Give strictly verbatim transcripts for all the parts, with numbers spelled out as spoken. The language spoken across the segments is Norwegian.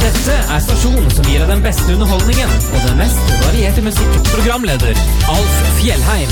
Dette er stasjonen som gir deg den beste underholdningen og den mest varierte musikk. Programleder Alf Fjellheim.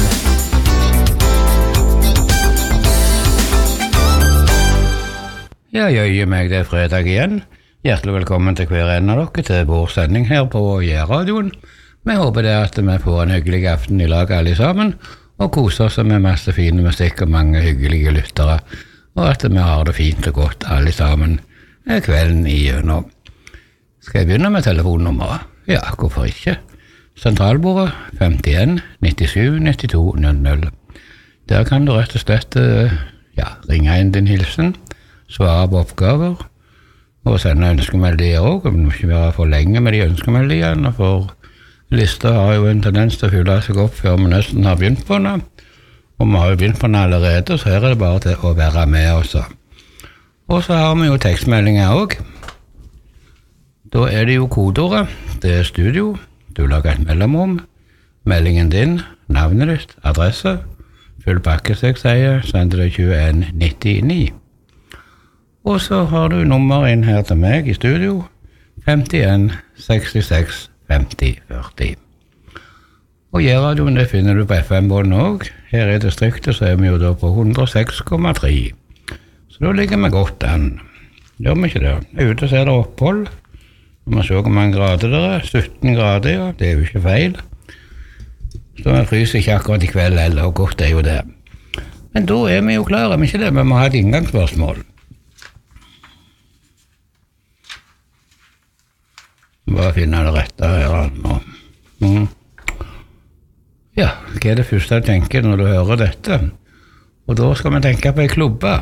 Ja, jøye meg, det er fredag igjen. Hjertelig velkommen til hver en av dere til vår sending her på J-radioen. Vi håper det at vi får en hyggelig aften i lag alle sammen, og koser oss med masse fin musikk og mange hyggelige lyttere, og at vi har det fint og godt alle sammen kvelden igjennom. Skal jeg begynne med telefonnummeret? Ja, hvorfor ikke? Sentralbordet femtien nittisju nittito null null. Der kan du rett og slett ja, ringe inn din hilsen, svare på oppgaver, og sende ønskemeldier også. Det må ikke være for lenge med de ønskemeldiene, for lister har jo en tendens til å fylle seg opp før vi nesten har begynt på den, og vi har jo begynt på den allerede, så her er det bare til å være med også. Og så har vi jo tekstmeldinger også. Da er det jo kodeordet, det er studio, du lager et mellomrom, meldingen din, navnet ditt, adresse, full pakke, som jeg sier, sender det tjueen nittini. Og så har du nummer inn her til meg i studio, femtien sekstiseks femti førti. Og J-radioen det finner du på F M-bånden også. Her i distriktet så er vi jo da på hundre og seks komma tre. Så da ligger vi godt an. Gjør vi ikke det? Ute så er det opphold. Når man ser hvor mange grader det er, sytten grader, ja, det er jo ikke feil. Så det fryser ikke akkurat i kveld heller, og godt er jo det. Men da er vi jo klare, men ikke det, vi må ha et inngangsspørsmål. Bare finne det rette her nå. Mm. Ja, hva er det første du tenker når du hører dette? Og da skal vi tenke på en klubbe.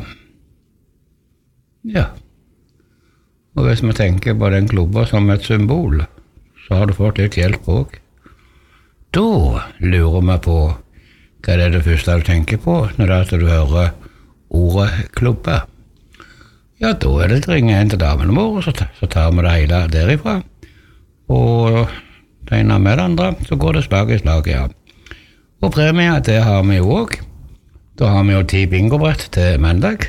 Ja. Og hvis vi tenker på den klubba som et symbol, så har du fått litt hjelp også. Da lurer vi på hva er det første du tenker på når det er du hører ordet klubbe. Ja, da er det å ringe inn til damene våre, så tar vi det hele derifra. Og det ene med det andre, så går det slag i slag, ja. Og premie, det har vi jo også. Da har vi jo ti bingobrett til mandag.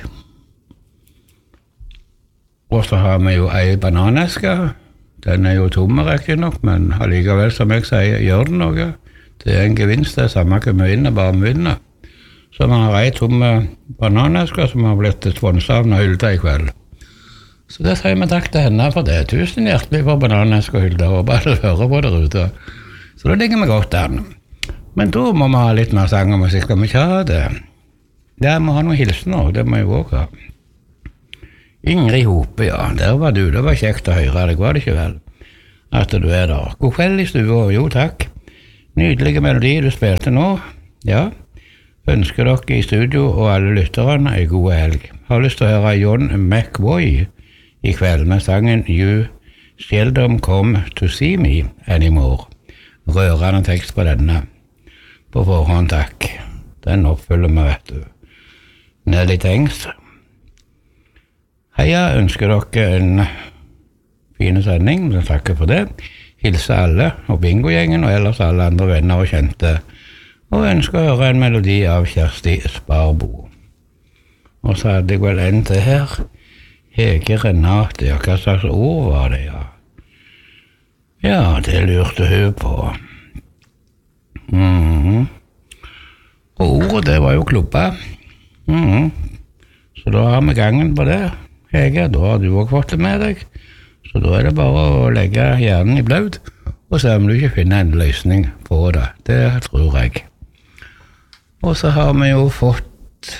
Og så har vi jo en bananeske. Den er jo tomme riktig nok, men allikevel som jeg sier, gjør det noe. Det er en gevinst, det er samme ikke vi vinner, bare vi vinner. Så vi har en tomme bananeske som har blitt tvånsavn og hylda i kveld. Så det sier vi takk til henne for det. Tusen hjertelig for bananeske og hylda, og bare høre på der ute. Så da ligger vi godt an. Men da må vi ha litt mer sang og musikk, skal vi ikke ha det? Ja, vi må ha noen hilsener, det må jeg også ha. Ingrid Hope, ja, der var du, det var kjekt å høre deg, var det ikke vel? At du er der. God kveld i stua, jo takk. Nydelige melodi du spilte nå, ja. Ønsker dere i studio og alle lytterne en god helg. Har lyst til å høre John McVoy i kveld med sangen You Seldom Come to See Me Anymore. Rørende tekst på denne. På forhånd takk. Den oppfyller vi, vet du. Nelly Tengs. Heia, ønsker dere en fin sending, så takker for det. Hilse alle og bingogjengen og ellers alle andre venner og kjente. Og ønsker å høre en melodi av Kjersti Sparbo. Og så hadde jeg vel en til her. Hege Renate, ja, hva slags ord var det, ja? Ja, det lurte hun på. Mhm. Og ordet, det var jo klubba. Mhm. Så da har vi gangen på det, Hege. Da har du også fått det med deg. Så da er det bare å legge hjernen i blaut, og se om du ikke finner en løsning på det. Det tror jeg. Og så har vi jo fått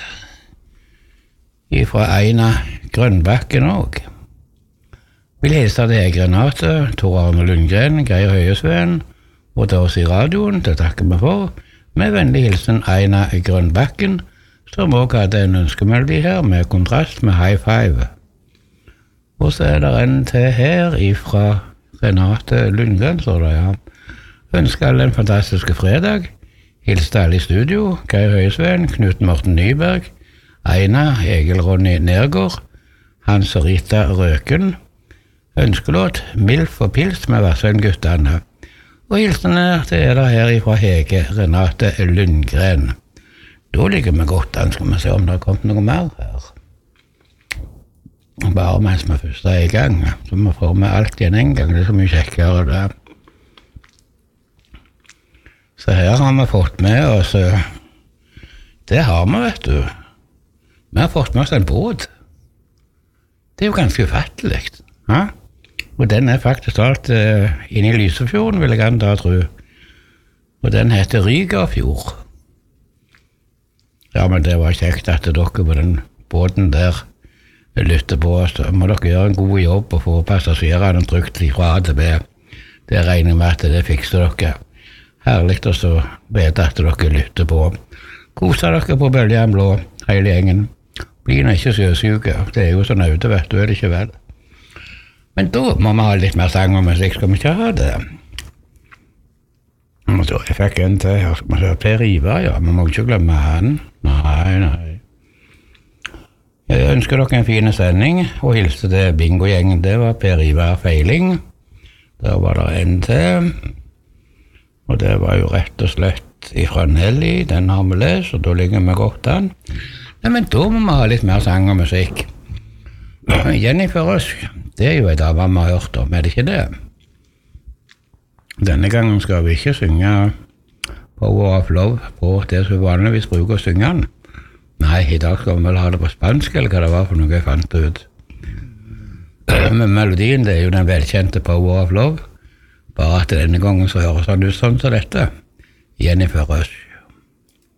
ifra Eina Grønbakken også. Vil hilse til Hege Renate, Tor Arne Lundgren, Geir Høyesveen, og til oss i radioen, det takker vi for, med vennlig hilsen Eina Grønbakken, som også hadde en ønskemelodi her med kontrast med high five. Og så er det en til her ifra Renate Lundgren, så det ja. Ønsker alle en fantastisk fredag. Hilste alle i studio, Geir Høyesveen, Knut Morten Nyberg, Eina, Egil Ronny Nergård, Hans og Rita Røken, ønskelåt Milf og Pils med Vassøy'n-guttene. Og hilsene til er det her ifra Hege Renate Lundgren. Da ligger vi godt an, skal vi se om det har kommet noe mer her. bare mens vi først er i gang. Så vi får med alt igjen en gang, det er så mye kjekkere det. Så her har vi fått med oss, det har vi, vet du. Vi har fått med oss en båt. Det er jo ganske ufattelig. Ja? Og den er faktisk alt uh, inne i Lysefjorden, vil jeg anta tro. Og den heter Rygerfjord. Ja, men det var kjekt at dere på den båten der lytter på oss. Da må dere gjøre en god jobb og få passasjerene trygt fra A til B. Det regner med at det fikser dere. Herlig å så vite at dere lytter på. Koser dere på Bølgen Blå, hele gjengen. Blir nå ikke sjøsyke. Det er jo så nøyde, vet du, er det ikke vel? Men da må vi ha litt mer sang og musikk, skal vi ikke ha det? Og så jeg fikk en til, jeg skal se Per Ivar, ja, vi må ikke glemme han. Nei, nei. Jeg ønsker dere en fin sending, og hilste til bingo-gjengen, det var Per Ivar Feiling. Der var det en til, og det var jo rett og slett ifra Nelly, den har vi lest, og da ligger vi godt an. Nei, men da må vi ha litt mer sang og musikk. Jennifer Rush, det er jo et av hva vi har hørt om, er det ikke det? Denne gangen skal vi ikke synge Power of Love på det som vanligvis bruker å synge den. Nei, i dag skal vi vel ha det på spansk, eller hva det var for noe jeg fant ut. Men melodien, det er jo den velkjente Power of Love, bare at denne gangen så høres han ut sånn som dette. Jennifer Rush.